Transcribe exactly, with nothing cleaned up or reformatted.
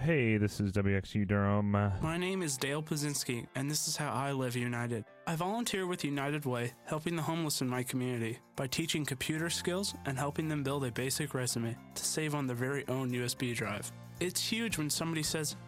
Hey, this is W X U Durham. Uh, My name is Dale Pazinski, and this is how I live United. I volunteer with United Way, helping the homeless in my community by teaching computer skills and helping them build a basic resume to save on their very own U S B drive. It's huge when somebody says,